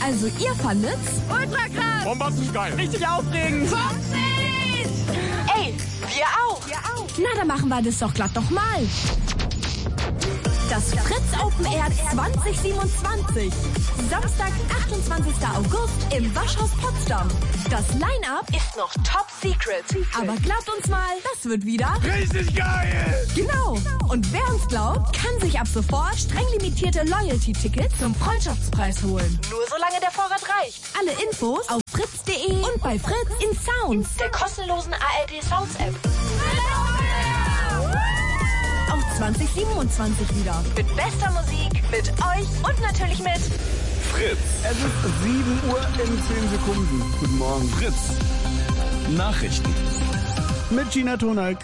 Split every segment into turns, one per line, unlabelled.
Also ihr fandet's?
Ultra krass!
Bombastisch geil!
Richtig aufregend!
Ey, wir auch! Na, dann machen wir das doch glatt nochmal. Das Fritz Open Air 2027. Samstag, 28. August im Waschhaus Potsdam. Das Line-Up ist noch top secret. Aber glaubt uns mal, das wird wieder
Richtig geil!
genau. Und wer uns glaubt, kann sich ab sofort streng limitierte Loyalty-Tickets zum Freundschaftspreis holen. Nur solange der Vorrat reicht. Alle Infos auf fritz.de und bei Fritz in Sounds, der kostenlosen ARD Sounds App. Auch 2027 wieder. Mit bester Musik, mit euch und natürlich mit
Fritz.
Es ist 7 Uhr in 10 Sekunden. Guten Morgen.
Fritz. Nachrichten.
Mit Gina Tonalk.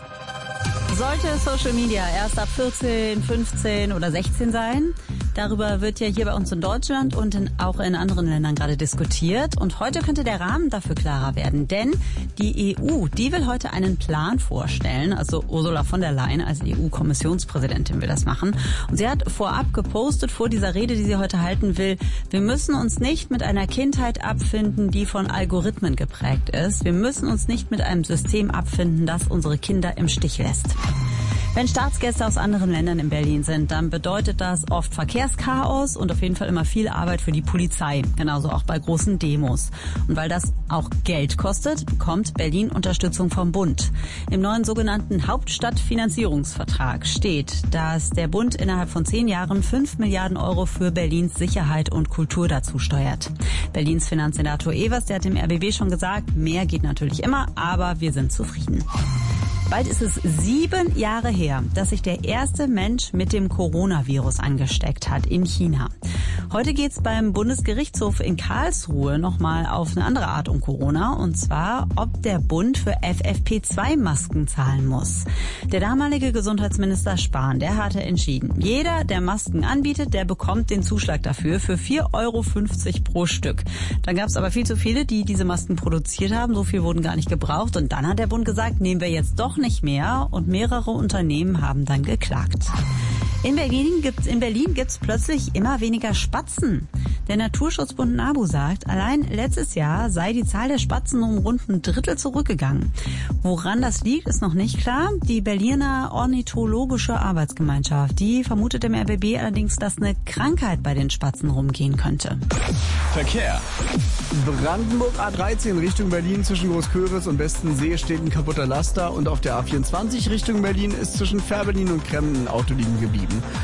Sollte Social Media erst ab 14, 15 oder 16 sein? Darüber wird ja hier bei uns in Deutschland und auch in anderen Ländern gerade diskutiert. Und heute könnte der Rahmen dafür klarer werden. Denn die EU, die will heute einen Plan vorstellen. Also Ursula von der Leyen als EU-Kommissionspräsidentin will das machen. Und sie hat vorab gepostet, vor dieser Rede, die sie heute halten will, wir müssen uns nicht mit einer Kindheit abfinden, die von Algorithmen geprägt ist. Wir müssen uns nicht mit einem System abfinden, das unsere Kinder im Stich lässt. Wenn Staatsgäste aus anderen Ländern in Berlin sind, dann bedeutet das oft Verkehrschaos und auf jeden Fall immer viel Arbeit für die Polizei. Genauso auch bei großen Demos. Und weil das auch Geld kostet, bekommt Berlin Unterstützung vom Bund. Im neuen sogenannten Hauptstadtfinanzierungsvertrag steht, dass der Bund innerhalb von 10 Jahren 5 Milliarden Euro für Berlins Sicherheit und Kultur dazu steuert. Berlins Finanzsenator Evers, der hat dem RBB schon gesagt, mehr geht natürlich immer, aber wir sind zufrieden. Bald ist es 7 Jahre her, dass sich der erste Mensch mit dem Coronavirus angesteckt hat in China. Heute geht es beim Bundesgerichtshof in Karlsruhe nochmal auf eine andere Art um Corona. Und zwar, ob der Bund für FFP2-Masken zahlen muss. Der damalige Gesundheitsminister Spahn, der hatte entschieden, jeder, der Masken anbietet, der bekommt den Zuschlag dafür für 4,50 Euro pro Stück. Dann gab es aber viel zu viele, die diese Masken produziert haben. So viel wurden gar nicht gebraucht. Und dann hat der Bund gesagt, nehmen wir jetzt doch nicht mehr, und mehrere Unternehmen haben dann geklagt. In Berlin gibt's plötzlich immer weniger Spatzen. Der Naturschutzbund NABU sagt, allein letztes Jahr sei die Zahl der Spatzen um rund ein Drittel zurückgegangen. Woran das liegt, ist noch nicht klar. Die Berliner Ornithologische Arbeitsgemeinschaft, die vermutet im RBB allerdings, dass eine Krankheit bei den Spatzen rumgehen könnte.
Verkehr.
Brandenburg A13 Richtung Berlin zwischen Großköris und Westensee steht ein kaputter Laster und auf der A24 Richtung Berlin ist zwischen Fährberlin und Kremmen ein Auto liegen geblieben.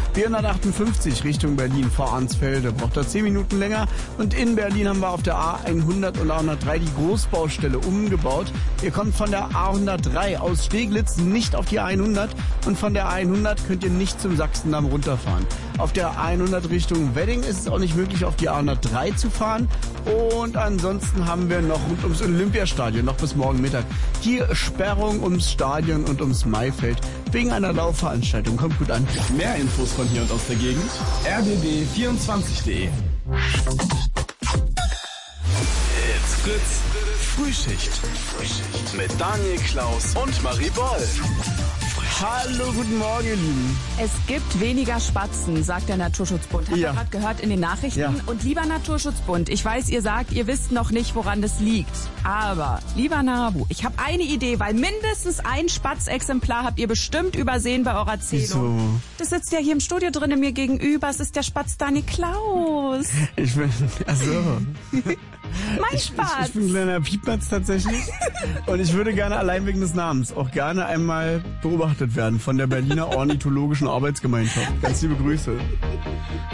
458 Richtung Berlin vor Arnsfelde braucht da 10 Minuten länger und in Berlin haben wir auf der A100 und A103 die Großbaustelle umgebaut. Ihr kommt von der A103 aus Steglitz nicht auf die A100 und von der A100 könnt ihr nicht zum Sachsendamm runterfahren. Auf der A100 Richtung Wedding ist es auch nicht möglich, auf die A103 zu fahren. Und ansonsten haben wir noch rund ums Olympiastadion, noch bis morgen Mittag, die Sperrung ums Stadion und ums Maifeld wegen einer Laufveranstaltung. Kommt gut an.
Mehr Infos von hier und aus der Gegend. rbb24.de. It's Fritz. Frühschicht. Mit Daniel Klaus und Marie Boll.
Hallo, guten Morgen, ihr Lieben.
Es gibt weniger Spatzen, sagt der Naturschutzbund. Haben wir
Ja.
gerade gehört in den Nachrichten.
Ja.
Und lieber Naturschutzbund, ich weiß, ihr sagt, ihr wisst noch nicht, woran das liegt. Aber, lieber NABU, ich habe eine Idee, weil mindestens ein Spatzexemplar habt ihr bestimmt übersehen bei eurer Zählung.
Wieso?
Das sitzt ja hier im Studio drinnen mir gegenüber. Es ist der Spatz Daniel Klaus.
Ich bin,
Mein Spatz.
Ich bin ein kleiner Piepmatz tatsächlich. Und ich würde gerne allein wegen des Namens auch gerne einmal beobachtet werden von der Berliner Ornithologischen Arbeitsgemeinschaft. Ganz liebe Grüße.